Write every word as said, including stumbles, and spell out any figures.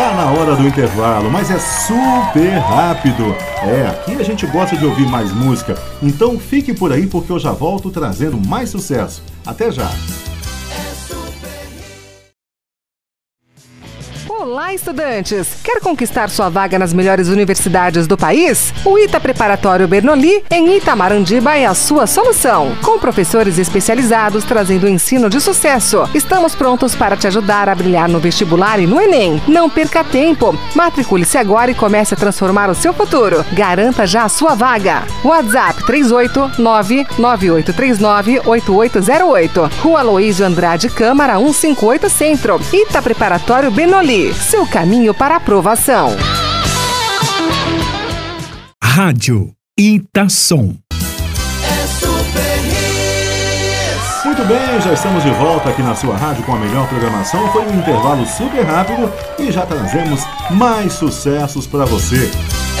Tá na hora do intervalo, mas é super rápido. É, aqui a gente gosta de ouvir mais música, então fique por aí porque eu já volto trazendo mais sucesso. Até já! Olá, estudantes! Quer conquistar sua vaga nas melhores universidades do país? O ITA Preparatório Bernoulli, em Itamarandiba, é a sua solução. Com professores especializados trazendo ensino de sucesso. Estamos prontos para te ajudar a brilhar no vestibular e no Enem. Não perca tempo. Matricule-se agora e comece a transformar o seu futuro. Garanta já a sua vaga. WhatsApp três oito nove nove oito três nove oito oito zero oito. Rua Aloísio Andrade Câmara cento e cinquenta e oito Centro. ITA Preparatório Bernoulli. Seu caminho para a aprovação. Rádio Itasom. Muito bem, já estamos de volta aqui na sua rádio com a melhor programação. Foi um intervalo super rápido e já trazemos mais sucessos para você.